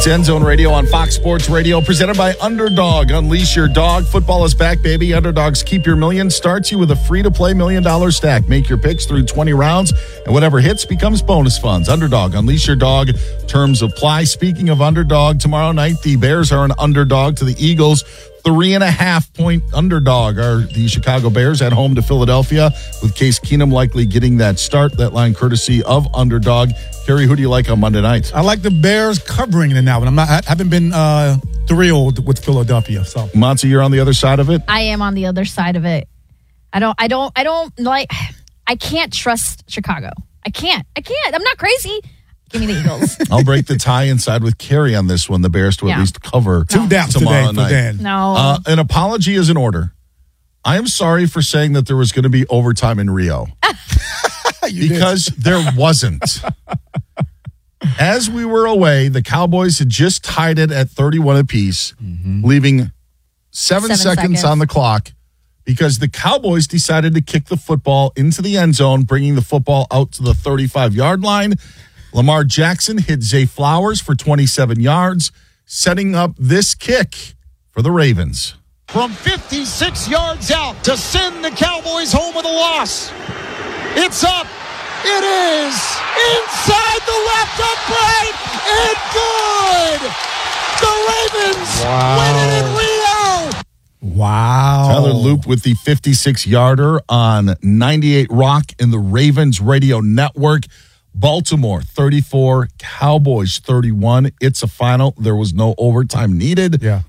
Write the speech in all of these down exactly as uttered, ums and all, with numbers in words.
It's End Zone Radio on Fox Sports Radio, presented by Underdog. Unleash your dog. Football is back, baby. Underdogs Keep Your Million starts you with a free-to-play million-dollar stack. Make your picks through twenty rounds, and whatever hits becomes bonus funds. Underdog. Unleash your dog. Terms apply. Speaking of Underdog, tomorrow night, the Bears are an underdog to the Eagles. Three and a half point underdog are the Chicago Bears at home to Philadelphia, with Case Keenum likely getting that start. That line courtesy of Underdog. Kerry, who do you like on Monday night? I like the Bears covering in that one. I'm not. I haven't been uh, thrilled with Philadelphia. So, Monty, you're on the other side of it. I am on the other side of it. I don't. I don't. I don't like. I can't trust Chicago. I can't. I can't. I'm not crazy. Give me the Eagles. I'll break the tie inside with Kerry on this one. The Bears to at Yeah. least cover two downs today for night. Dan. No. Uh, an apology is in order. I am sorry for saying that there was going to be overtime in Rio. Because there wasn't. As we were away, the Cowboys had just tied it at thirty-one apiece, mm-hmm. leaving seven, Seven seconds, seconds on the clock because the Cowboys decided to kick the football into the end zone, bringing the football out to the thirty-five-yard line. Lamar Jackson hit Zay Flowers for twenty-seven yards, setting up this kick for the Ravens. From fifty-six yards out to send the Cowboys home with a loss. It's up. It is inside the left upright and good. The Ravens Wow. win it in Rio. Wow. Tyler Loop with the fifty-six-yarder on ninety-eight Rock in the Ravens Radio Network. Baltimore thirty-four, Cowboys thirty-one. It's a final. There was no overtime needed. Yeah.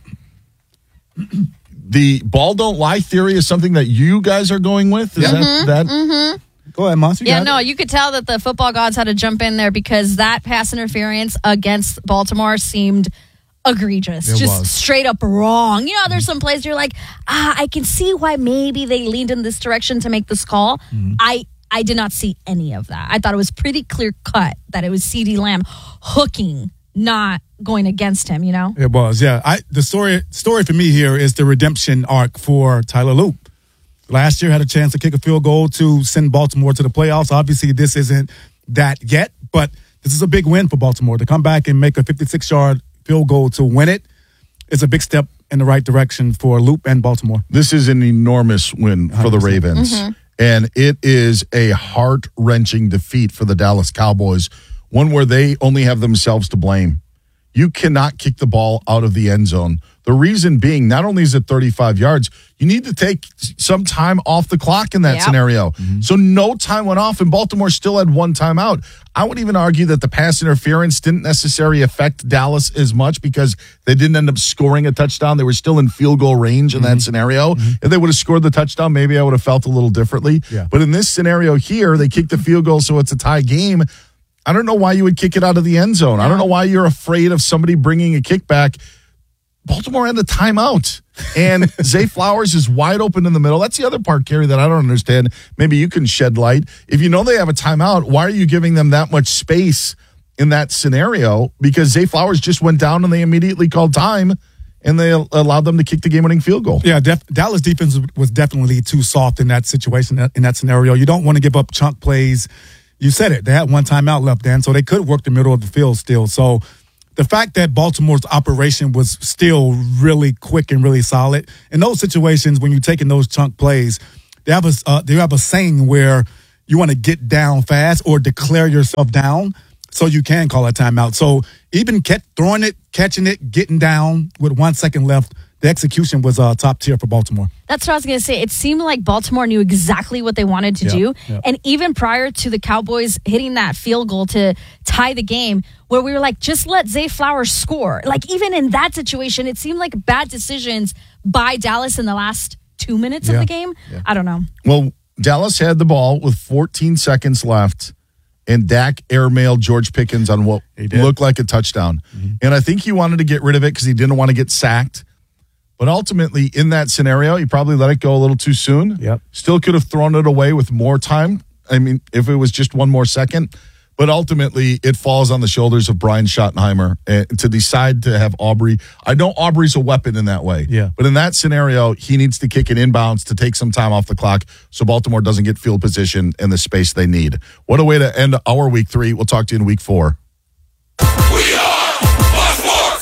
The ball don't lie theory is something that you guys are going with. Is Yeah. that, that mm-hmm. Go ahead, Monty. Yeah, no, you could tell that the football gods had to jump in there because that pass interference against Baltimore seemed egregious. It just was. straight up wrong. You know, there's some plays you're like, ah, I can see why maybe they leaned in this direction to make this call. Mm-hmm. I I did not see any of that. I thought it was pretty clear cut that it was CeeDee Lamb hooking, not going against him, you know? It was, yeah. I the story story for me here is the redemption arc for Tyler Loop. Last year had a chance to kick a field goal to send Baltimore to the playoffs. Obviously, this isn't that yet, but this is a big win for Baltimore. To come back and make a fifty-six-yard field goal to win it is a big step in the right direction for Loop and Baltimore. This is an enormous win for the Ravens. Mm-hmm. And it is a heart-wrenching defeat for the Dallas Cowboys, one where they only have themselves to blame. You cannot kick the ball out of the end zone. The reason being, not only is it thirty-five yards, you need to take some time off the clock in that Yep. scenario. Mm-hmm. So no time went off, and Baltimore still had one timeout. I would even argue that the pass interference didn't necessarily affect Dallas as much because they didn't end up scoring a touchdown. They were still in field goal range in mm-hmm. that scenario. Mm-hmm. If they would have scored the touchdown, maybe I would have felt a little differently. Yeah. But in this scenario here, they kicked the field goal, so it's a tie game. I don't know why you would kick it out of the end zone. I don't know why you're afraid of somebody bringing a kickback. Baltimore had the timeout, and Zay Flowers is wide open in the middle. That's the other part, Kerry, that I don't understand. Maybe you can shed light. If you know they have a timeout, why are you giving them that much space in that scenario? Because Zay Flowers just went down, and they immediately called time, and they allowed them to kick the game-winning field goal. Yeah, def- Dallas defense was definitely too soft in that situation, in that scenario. You don't want to give up chunk plays. You said it. They had one timeout left, Dan, so they could work the middle of the field still. So the fact that Baltimore's operation was still really quick and really solid, in those situations when you're taking those chunk plays, they have a, uh, they have a saying where you want to get down fast or declare yourself down so you can call a timeout. So even kept throwing it, catching it, getting down with one second left, the execution was uh, top tier for Baltimore. That's what I was going to say. It seemed like Baltimore knew exactly what they wanted to Yeah, do. yeah. And even prior to the Cowboys hitting that field goal to tie the game, where we were like, just let Zay Flowers score. Like, even in that situation, it seemed like bad decisions by Dallas in the last two minutes Yeah, of the game. yeah. I don't know. Well, Dallas had the ball with fourteen seconds left, and Dak airmailed George Pickens on what He did. looked like a touchdown. Mm-hmm. And I think he wanted to get rid of it because he didn't want to get sacked. But ultimately, in that scenario, he probably let it go a little too soon. Yep. Still could have thrown it away with more time. I mean, if it was just one more second. But ultimately, it falls on the shoulders of Brian Schottenheimer uh, to decide to have Aubrey. I know Aubrey's a weapon in that way. Yeah. But in that scenario, he needs to kick it inbounds to take some time off the clock so Baltimore doesn't get field position and the space they need. What a way to end our week three. We'll talk to you in week four. We are Fox Sports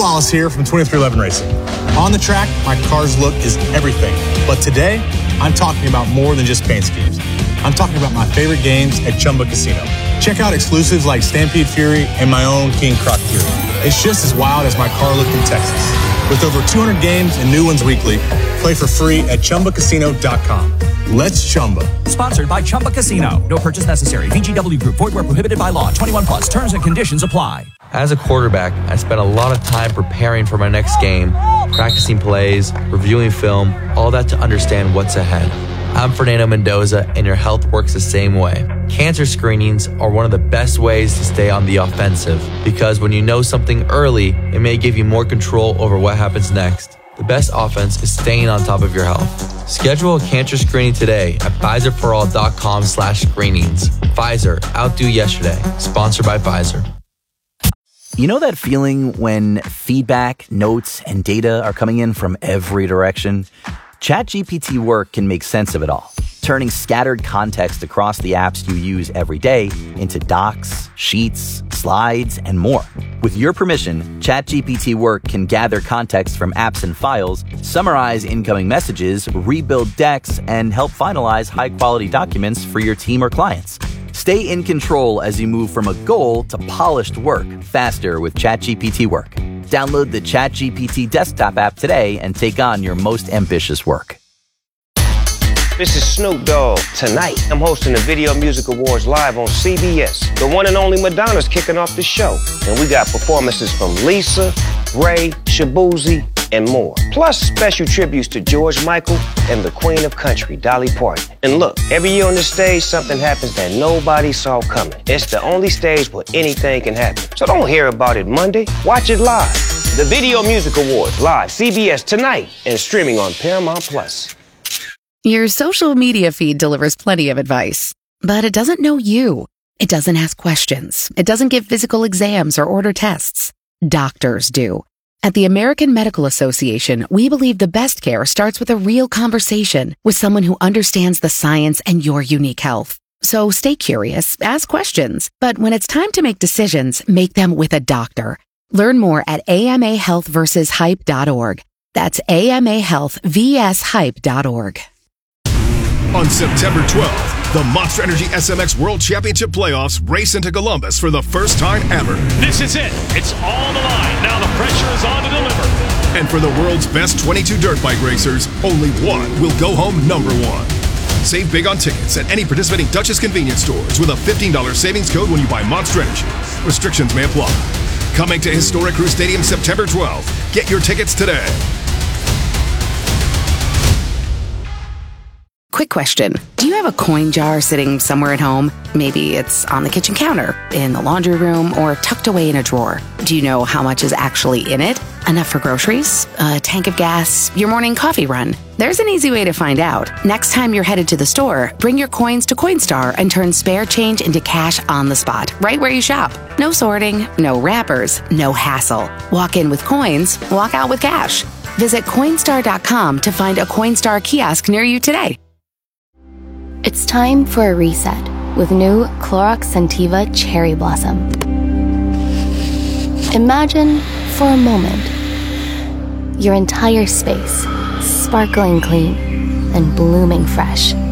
Wallace here from twenty-three eleven Racing. On the track, my car's look is everything. But today, I'm talking about more than just paint schemes. I'm talking about my favorite games at Chumba Casino. Check out exclusives like Stampede Fury and my own King Croc Fury. It's just as wild as my car look in Texas. With over two hundred games and new ones weekly, play for free at Chumba Casino dot com. Let's Chumba. Sponsored by Chumba Casino. No purchase necessary. V G W Group. Void where prohibited by law. twenty-one plus. Terms and conditions apply. As a quarterback, I spent a lot of time preparing for my next game, practicing plays, reviewing film, all that to understand what's ahead. I'm Fernando Mendoza, and your health works the same way. Cancer screenings are one of the best ways to stay on the offensive, because when you know something early, it may give you more control over what happens next. The best offense is staying on top of your health. Schedule a cancer screening today at Pfizer for all dot com slash screenings. Pfizer, outdo yesterday. Sponsored by Pfizer. You know that feeling when feedback, notes, and data are coming in from every direction? ChatGPT Work can make sense of it all, turning scattered context across the apps you use every day into docs, sheets, slides, and more. With your permission, ChatGPT Work can gather context from apps and files, summarize incoming messages, rebuild decks, and help finalize high-quality documents for your team or clients. Stay in control as you move from a goal to polished work faster with ChatGPT Work. Download the ChatGPT desktop app today and take on your most ambitious work. This is Snoop Dogg. Tonight, I'm hosting the Video Music Awards live on C B S. The one and only Madonna's kicking off the show. And we got performances from Lisa, Ray, Shabuzi, and more. Plus special tributes to George Michael and the Queen of Country, Dolly Parton. And look, every year on the stage, something happens that nobody saw coming. It's the only stage where anything can happen. So don't hear about it Monday. Watch it live. The Video Music Awards, live, C B S tonight, and streaming on Paramount Plus. Your social media feed delivers plenty of advice, but it doesn't know you. It doesn't ask questions. It doesn't give physical exams or order tests. Doctors do. At the American Medical Association, we believe the best care starts with a real conversation with someone who understands the science and your unique health. So stay curious, ask questions, but when it's time to make decisions, make them with a doctor. Learn more at A M A health versus hype dot org. That's A M A health versus hype dot org. On September twelfth, the Monster Energy S M X World Championship Playoffs race into Columbus for the first time ever. This is it. It's all on the line. Now the pressure is on to deliver. And for the world's best twenty-two dirt bike racers, only one will go home number one. Save big on tickets at any participating Duchess convenience stores with a fifteen dollars savings code when you buy Monster Energy. Restrictions may apply. Coming to Historic Crew Stadium September twelfth. Get your tickets today. Quick question. Do you have a coin jar sitting somewhere at home? Maybe it's on the kitchen counter, in the laundry room, or tucked away in a drawer. Do you know how much is actually in it? Enough for groceries, a tank of gas, your morning coffee run? There's an easy way to find out. Next time you're headed to the store, bring your coins to Coinstar and turn spare change into cash on the spot, right where you shop. No sorting, no wrappers, no hassle. Walk in with coins, walk out with cash. Visit Coinstar dot com to find a Coinstar kiosk near you today. It's time for a reset with new Clorox Scentiva Cherry Blossom. Imagine, for a moment, your entire space sparkling clean and blooming fresh.